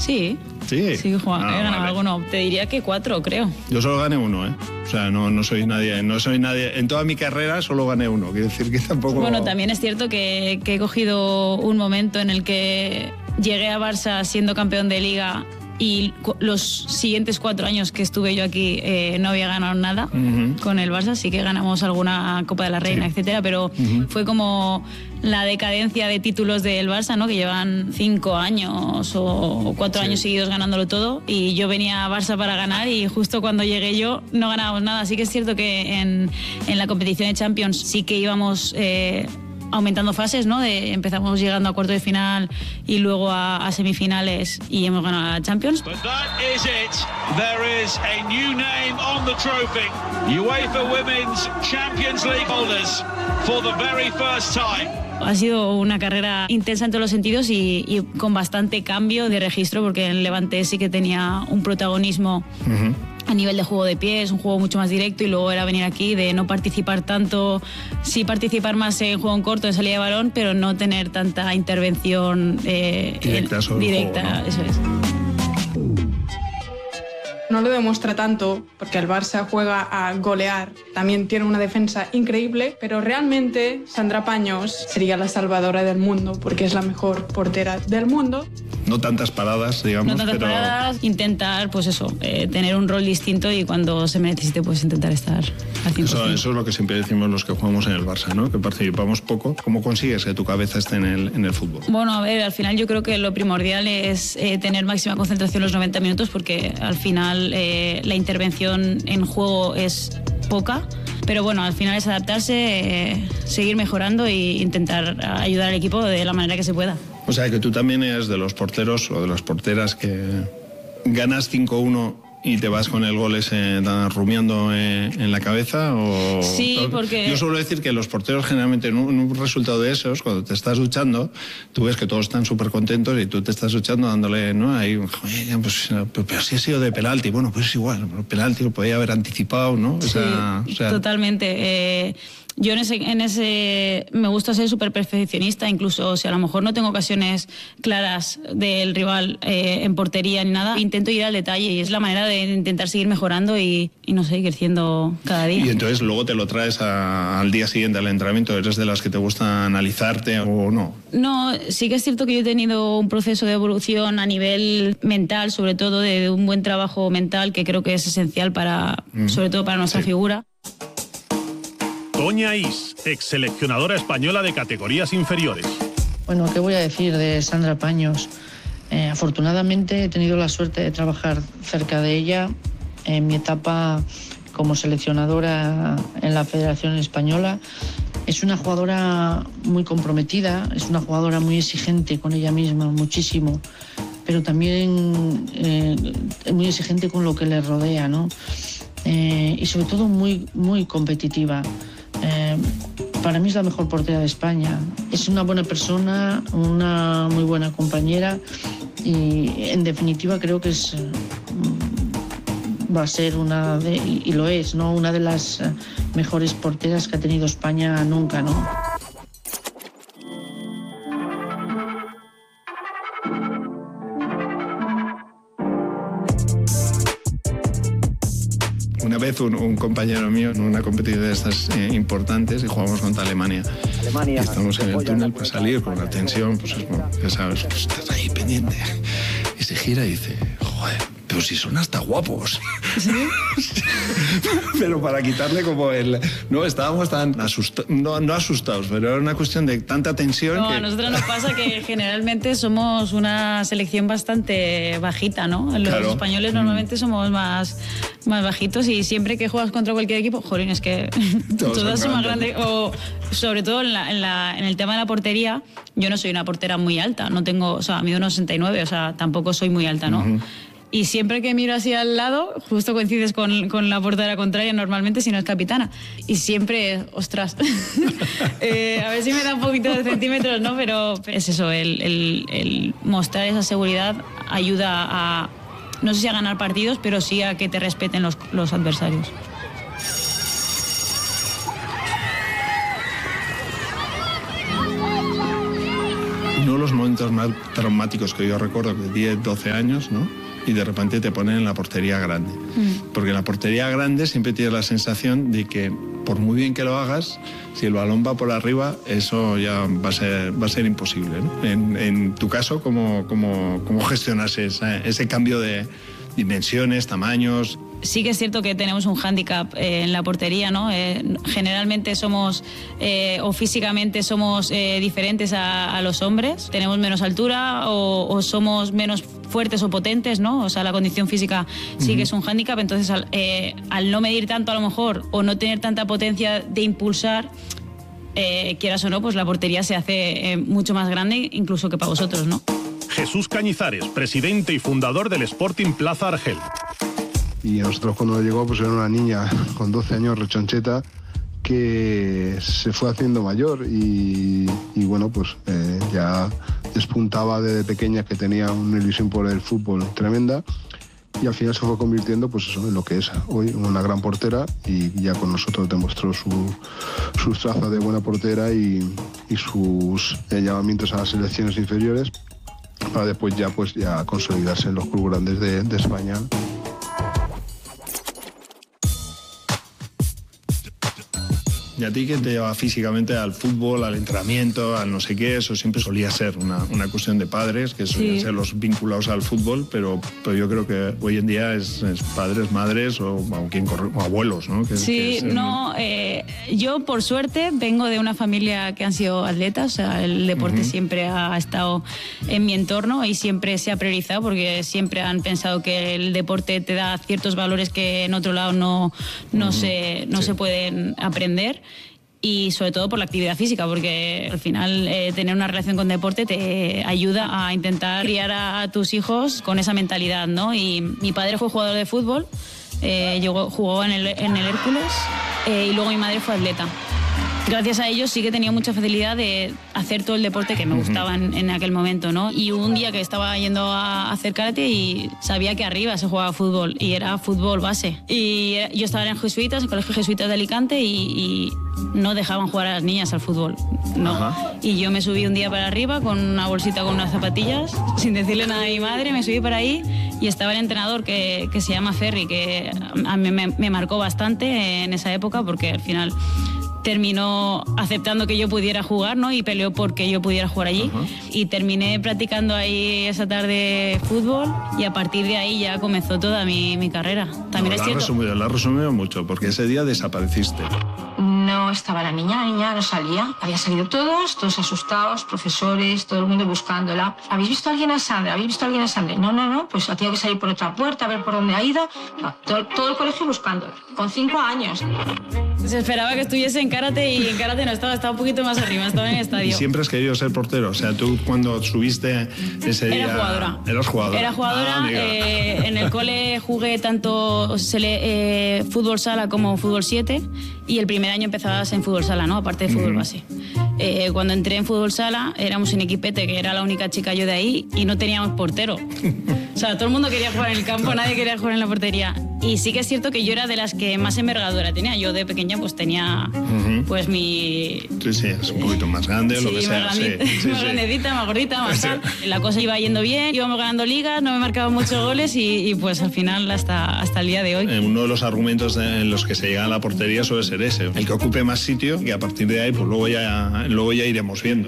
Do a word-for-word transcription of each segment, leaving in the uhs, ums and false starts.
Sí. Sí. Sí, Juan, Ah, he ganado vale. alguno. Te diría que cuatro, creo. Yo solo gané uno, ¿eh? O sea, no, no soy nadie, no soy nadie. En toda mi carrera solo gané uno. Quiero decir que tampoco. Bueno, también es cierto que, que he cogido un momento en el que llegué a Barça siendo campeón de Liga y cu- los siguientes cuatro años que estuve yo aquí eh, no había ganado nada Uh-huh. con el Barça. Sí que ganamos alguna Copa de la Reina, Sí. etcétera, pero Uh-huh. fue como la decadencia de títulos del Barça, ¿no? Que llevan cinco años o cuatro Sí. años seguidos ganándolo todo, y yo venía a Barça para ganar y justo cuando llegué yo no ganábamos nada. Así que es cierto que en, en la competición de Champions sí que íbamos eh, aumentando fases, ¿no? De, empezamos llegando a cuarto de final y luego a, a semifinales y hemos ganado la Champions. But that is it. There is a new name on the trophy. UEFA Women's Champions League holders for the very first time. Ha sido una carrera intensa en todos los sentidos y, y con bastante cambio de registro, porque en Levante sí que tenía un protagonismo Uh-huh. a nivel de juego de pies, un juego mucho más directo, y luego era venir aquí de no participar tanto, sí participar más en juego en corto, de salida de balón, pero no tener tanta intervención eh, Directa en- sobre el directa, juego, ¿no? eso es. No lo demuestra tanto porque el Barça juega a golear, también tiene una defensa increíble, pero realmente Sandra Paños sería la salvadora del mundo porque es la mejor portera del mundo. No tantas paradas, digamos, No tantas pero. paradas, intentar, pues eso, eh, tener un rol distinto y cuando se me necesite, pues intentar estar al cien por Eso, ciento. eso es lo que siempre decimos los que jugamos en el Barça, ¿no? Que participamos poco. ¿Cómo consigues que tu cabeza esté en el, en el fútbol? Bueno, a ver, al final yo creo que lo primordial es eh, tener máxima concentración los noventa minutos, porque al final eh, la intervención en juego es poca. Pero bueno, al final es adaptarse, eh, seguir mejorando e intentar ayudar al equipo de la manera que se pueda. O sea, que tú también eres de los porteros o de las porteras que ganas cinco uno y te vas con el gol ese tan rumiando eh, en la cabeza. O... Sí, porque- Yo suelo decir que los porteros generalmente en un, en un resultado de esos, cuando te estás duchando, tú ves que todos están súper contentos y tú te estás duchando dándole, ¿no? Ahí, joder, pues, pero, pero si ha sido de penalti. Bueno, pues es igual, el penalti lo podía haber anticipado, ¿no? O sea, Sí, o sea, totalmente. Eh, yo en ese, en ese me gusta ser súper perfeccionista, incluso si a lo mejor no tengo ocasiones claras del rival eh, en portería ni nada, intento ir al detalle y es la manera de intentar seguir mejorando y, y no sé, ir creciendo cada día. Y entonces luego te lo traes a- al día siguiente al entrenamiento. ¿Eres de las que te gusta analizarte o no? No, sí que es cierto que yo he tenido un proceso de evolución a nivel mental, sobre todo de, de un buen trabajo mental, que creo que es esencial para, Mm. sobre todo para nuestra Sí. figura. Toña Is, ex seleccionadora española de categorías inferiores. Bueno, ¿qué voy a decir de Sandra Paños? Eh, afortunadamente he tenido la suerte de trabajar cerca de ella en mi etapa como seleccionadora en la Federación Española. Es una jugadora muy comprometida, es una jugadora muy exigente con ella misma, muchísimo, pero también eh, muy exigente con lo que le rodea, ¿no? Eh, y sobre todo muy, muy competitiva. Eh, para mí es la mejor portera de España. Es una buena persona, una muy buena compañera y en definitiva creo que es, eh, va a ser una de, y lo es, ¿no? Una de las eh, mejores porteras que ha tenido España nunca, ¿no? Una vez un, un compañero mío en una competición de estas eh, importantes y jugamos contra Alemania. Alemania. Y estamos en el túnel para salir con la tensión, pues es como, ya sabes, pues estás ahí pendiente. Y se gira y dice, joder, pero si son hasta guapos. Pero para quitarle como el... No, estábamos tan asustados, no, no asustados, pero era una cuestión de tanta tensión No, que... a nosotros nos pasa que generalmente somos una selección bastante bajita, ¿no? Los Claro. españoles normalmente somos más, más bajitos y siempre que juegas contra cualquier equipo, jolín, es que Todos todos son son más grandes. grandes. O sobre todo en, la, en, la, en el tema de la portería, yo no soy una portera muy alta, no tengo, o sea, mido unos sesenta y nueve, o sea, tampoco soy muy alta, ¿no? Ujú. Y siempre que miro hacia el lado, justo coincides con, con la portera contraria normalmente, si no es capitana. Y siempre, ostras, eh, a ver si me da un poquito de centímetros, ¿no? Pero es eso, el, el, el mostrar esa seguridad ayuda a, no sé si a ganar partidos, pero sí a que te respeten los, los adversarios. uno de los momentos más traumáticos que yo recuerdo, de diez, doce años, ¿no? Y de repente te ponen en la portería grande. Mm. Porque en la portería grande siempre tienes la sensación de que por muy bien que lo hagas, si el balón va por arriba, eso ya va a ser, va a ser imposible, ¿no? En, en tu caso, ¿cómo, cómo, cómo gestionas esa, ese cambio de dimensiones, tamaños? Sí que es cierto que tenemos un hándicap eh, en la portería, ¿no? Eh, generalmente somos, eh, o físicamente somos eh, diferentes a, a los hombres. Tenemos menos altura o, o somos menos fuertes o potentes, ¿no? O sea, la condición física sí uh-huh. que es un hándicap. Entonces, al, eh, al no medir tanto a lo mejor o no tener tanta potencia de impulsar, eh, quieras o no, pues la portería se hace eh, mucho más grande incluso que para vosotros, ¿no? Jesús Cañizares, presidente y fundador del Sporting Plaza Argel. Y a nosotros cuando llegó pues era una niña con doce años rechoncheta que se fue haciendo mayor y, y bueno pues eh, ya despuntaba desde pequeña, que tenía una ilusión por el fútbol tremenda y al final se fue convirtiendo pues eso en lo que es hoy, una gran portera, y ya con nosotros demostró su, sus trazas de buena portera y, y sus eh, llamamientos a las selecciones inferiores para después ya pues ya consolidarse en los clubes grandes de, de España. ¿Y a ti qué te lleva físicamente al fútbol, al entrenamiento, al no sé qué? Eso siempre solía ser una, una cuestión de padres, que solían sí. ser los vinculados al fútbol, pero, pero yo creo que hoy en día es, es padres, madres o, o, quien corre, o abuelos, ¿no? Que, sí, que es el... no, eh, yo por suerte vengo de una familia que han sido atletas, o sea, el deporte uh-huh. siempre ha estado en mi entorno y siempre se ha priorizado porque siempre han pensado que el deporte te da ciertos valores que en otro lado no, no, uh-huh. se, no sí. se pueden aprender. Y sobre todo por la actividad física, porque al final eh, tener una relación con deporte te ayuda a intentar criar a, a tus hijos con esa mentalidad, ¿no? Y mi padre fue jugador de fútbol, eh, llegó, jugó en el, en el Hércules eh, y luego mi madre fue atleta. Gracias a ellos sí que tenía mucha facilidad de hacer todo el deporte que me gustaba en, en aquel momento, ¿no? Y un día que estaba yendo a hacer karate y sabía que arriba se jugaba fútbol y era fútbol base. Y yo estaba en jesuitas, en el colegio jesuitas de Alicante y, y no dejaban jugar a las niñas al fútbol, ¿no? Ajá. Y yo me subí un día para arriba con una bolsita con unas zapatillas, sin decirle nada a mi madre, me subí para ahí y estaba el entrenador que, que se llama Ferri, que a mí me, me marcó bastante en esa época porque al final terminó aceptando que yo pudiera jugar, ¿no? Y peleó porque yo pudiera jugar allí. Uh-huh. Y terminé practicando ahí esa tarde fútbol y a partir de ahí ya comenzó toda mi, mi carrera. También no, es la cierto. Resumido, la has resumido mucho, porque ese día desapareciste. No estaba la niña, la niña no salía. Había salido todos, todos asustados, profesores, todo el mundo buscándola. ¿Habéis visto a alguien a Sandra? ¿Habéis visto a alguien a Sandra? No, no, no, pues ha tenido que salir por otra puerta, a ver por dónde ha ido. No, todo, todo el colegio buscándola, con cinco años. Se esperaba que estuviese en karate y en karate no estaba, estaba un poquito más arriba, estaba en el estadio. ¿Y siempre has querido ser portero? O sea, tú cuando subiste ese día... Era jugadora. Eras jugadora. Era jugadora. Ah, eh, en el cole jugué tanto eh, fútbol sala como fútbol siete y el primer año empezabas en fútbol sala, ¿no? Aparte de fútbol base. Eh, cuando entré en fútbol sala éramos un equipete que era la única chica yo de ahí y no teníamos portero. O sea, todo el mundo quería jugar en el campo, nadie quería jugar en la portería. Y sí que es cierto que yo era de las que más envergadura tenía. Yo de pequeña pues tenía uh-huh. pues mi... Sí, sí, es un poquito más grande, sí, lo que sea. Más, grande, sí, sí, más sí. grandecita, más gordita, más tal. La cosa iba yendo bien, íbamos ganando ligas, no me marcaban muchos goles y, y pues al final hasta, hasta el día de hoy. Uno de los argumentos en los que se llega a la portería suele ser ese. El que ocupe más sitio y a partir de ahí pues luego ya, luego ya iremos viendo.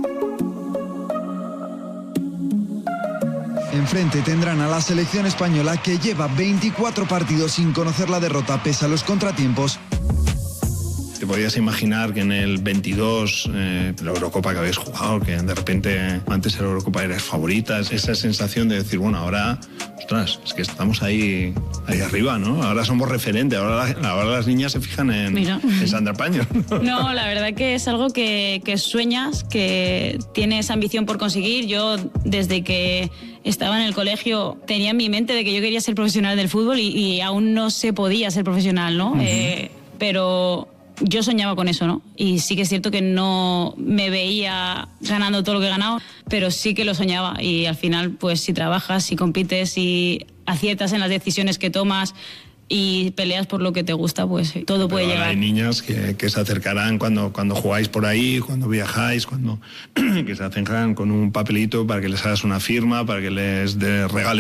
Enfrente tendrán a la selección española que lleva veinticuatro partidos sin conocer la derrota pese a los contratiempos. ¿Te podías imaginar que en el veintidós, eh, la Eurocopa que habéis jugado, que de repente antes la Eurocopa eras favorita, esa sensación de decir, bueno, ahora, ostras, es que estamos ahí, ahí arriba, ¿no? Ahora somos referente, ahora, la, ahora las niñas se fijan en, en Sandra Paños. No, la verdad que es algo que, que sueñas, que tienes ambición por conseguir. Yo, desde que estaba en el colegio, tenía en mi mente de que yo quería ser profesional del fútbol y, y aún no se podía ser profesional, ¿no? Uh-huh. Eh, pero... yo soñaba con eso, ¿no? Y sí que es cierto que no me veía ganando todo lo que he ganado, pero sí que lo soñaba. Y al final, pues si trabajas, si compites, si aciertas en las decisiones que tomas, y peleas por lo que te gusta, pues todo puede Pero llegar. hay niñas que, que se acercarán cuando, cuando jugáis por ahí, cuando viajáis, cuando que se acercan con un papelito para que les hagas una firma, para que les de, regales